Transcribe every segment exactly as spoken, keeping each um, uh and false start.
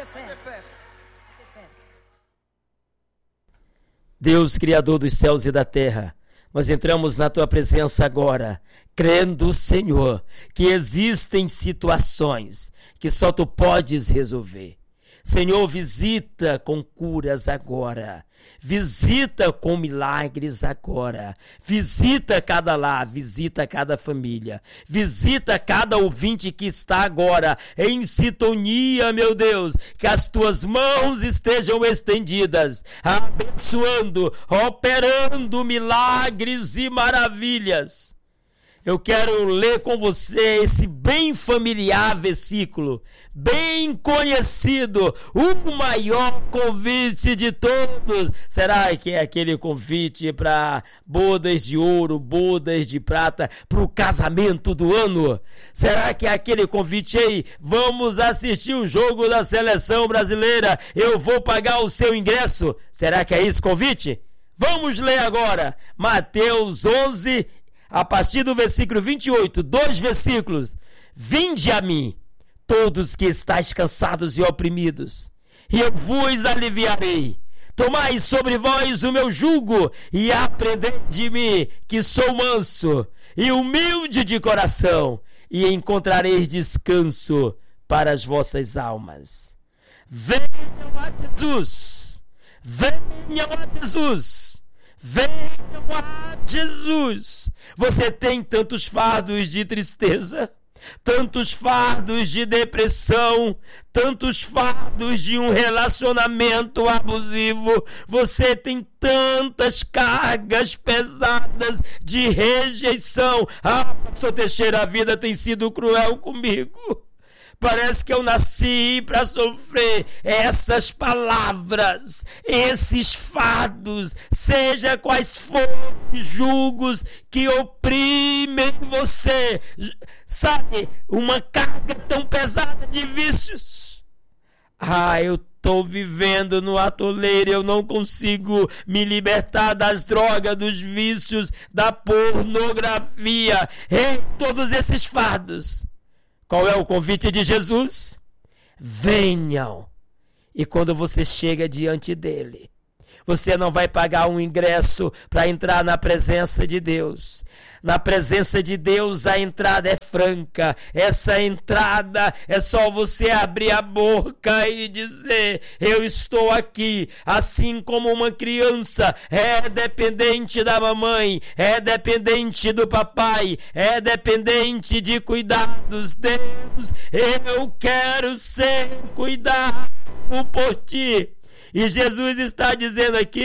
Deus, Criador dos céus e da terra, nós entramos na Tua presença agora, crendo, Senhor, que existem situações que só Tu podes resolver. Senhor, visita com curas agora, visita com milagres agora, visita cada lar, visita cada família, visita cada ouvinte que está agora em sintonia, meu Deus, que as Tuas mãos estejam estendidas, abençoando, operando milagres e maravilhas. Eu quero ler com você esse bem familiar versículo, bem conhecido, o maior convite de todos. Será que é aquele convite para bodas de ouro, bodas de prata, para o casamento do ano? Será que é aquele convite aí? Vamos assistir o jogo da seleção brasileira, eu vou pagar o seu ingresso? Será que é esse convite? Vamos ler agora, Mateus onze, a partir do versículo vinte e oito, dois versículos. Vinde a mim, todos que estáis cansados e oprimidos, e eu vos aliviarei. Tomai sobre vós o meu jugo, e aprendei de mim, que sou manso e humilde de coração, e encontrareis descanso para as vossas almas. Venham a Jesus, venham a Jesus. Venham a Jesus. Você tem tantos fardos de tristeza, tantos fardos de depressão, tantos fardos de um relacionamento abusivo. Você tem tantas cargas pesadas de rejeição. Ah, pastor Teixeira, a vida tem sido cruel comigo. Parece que eu nasci para sofrer. Essas palavras, esses fardos, seja quais forem julgos que oprimem você, sabe, uma carga tão pesada de vícios. Ah, eu estou vivendo no atoleiro, eu não consigo me libertar das drogas, dos vícios, da pornografia, e todos esses fardos. Qual é o convite de Jesus? Venham. E quando você chega diante dele, você não vai pagar um ingresso para entrar na presença de Deus. Na presença de Deus a entrada é franca. Essa entrada é só você abrir a boca e dizer: eu estou aqui. Assim como uma criança é dependente da mamãe, é dependente do papai, é dependente de cuidados. Deus, eu quero ser cuidado por ti. E Jesus está dizendo aqui: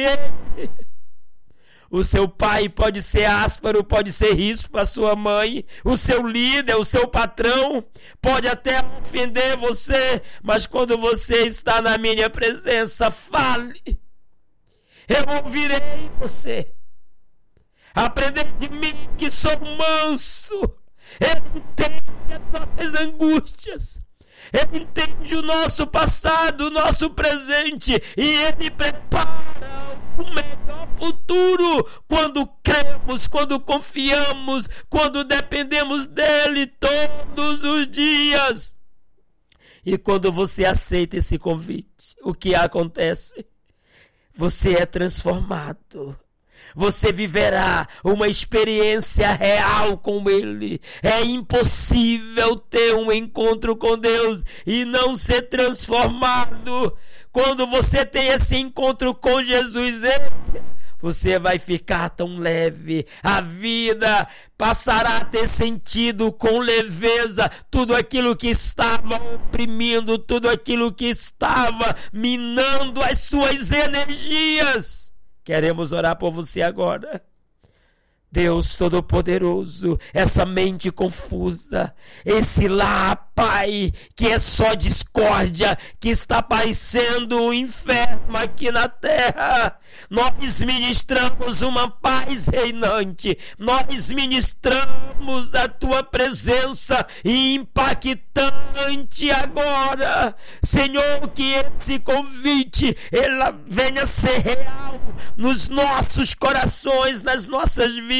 o seu pai pode ser áspero, pode ser ríspido, a sua mãe, o seu líder, o seu patrão, pode até ofender você, mas quando você está na minha presença, fale, eu ouvirei você. Aprender de mim que sou manso, eu entendo as nossas angústias. Ele entende o nosso passado, o nosso presente, e Ele prepara o melhor futuro quando cremos, quando confiamos, quando dependemos dEle todos os dias. E quando você aceita esse convite, o que acontece? Você é transformado. Você viverá uma experiência real com Ele. É impossível ter um encontro com Deus e não ser transformado. Quando você tem esse encontro com Jesus, você vai ficar tão leve. A vida passará a ter sentido com leveza. Tudo aquilo que estava oprimindo, tudo aquilo que estava minando as suas energias. Queremos orar por você agora. Deus Todo-Poderoso, essa mente confusa, esse lá, Pai, que é só discórdia, que está parecendo um inferno aqui na terra. Nós ministramos uma paz reinante, nós ministramos a Tua presença impactante agora. Senhor, que esse convite, ele venha ser real nos nossos corações, nas nossas vidas.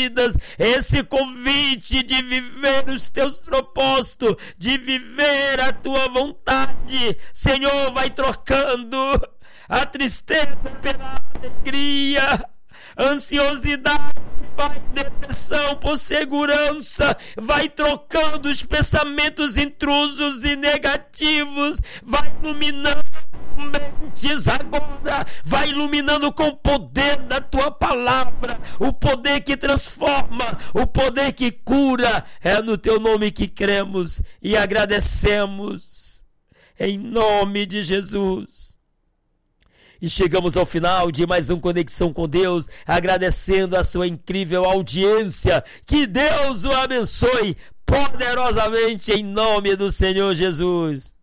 vidas, esse convite de viver os teus propósitos, de viver a tua vontade. Senhor, vai trocando a tristeza pela alegria, ansiosidade, Pai, depressão por segurança, vai trocando os pensamentos intrusos e negativos, vai iluminando mentes agora, vai iluminando com o poder da tua palavra, o poder que transforma, o poder que cura. É no teu nome que cremos e agradecemos, em nome de Jesus. E chegamos ao final de mais um Conexão com Deus, agradecendo a sua incrível audiência. Que Deus o abençoe poderosamente em nome do Senhor Jesus.